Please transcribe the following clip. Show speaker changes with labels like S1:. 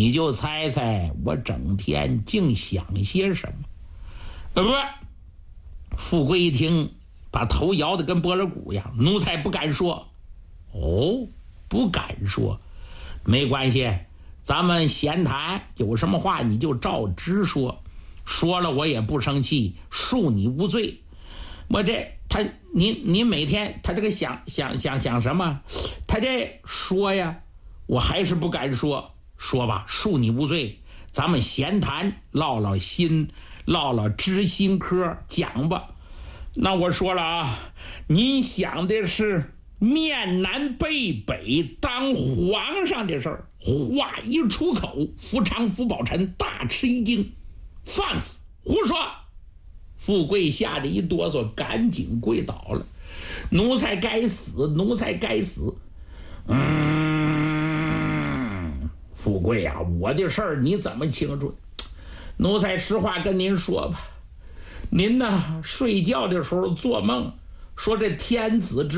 S1: 你就猜猜我整天净想些什么？不，富贵一听，把头摇得跟拨了鼓一样。奴才不敢说。哦，不敢说，没关系，咱们闲谈，有什么话你就照直说，说了我也不生气，恕你无罪。我这您每天他这个想什么？他这说呀，我还是不敢说。说吧，恕你无罪。咱们闲谈，唠心，唠知心嗑，讲吧。那我说了啊，您想的是面南背北当皇上的事儿。话一出口，福昌、福宝臣大吃一惊，放肆，胡说！富贵吓得一哆嗦，赶紧跪倒了。奴才该死，奴才该死。富贵啊，我的事儿你怎么清楚？奴才实话跟您说吧，您呢睡觉的时候做梦，说这天子之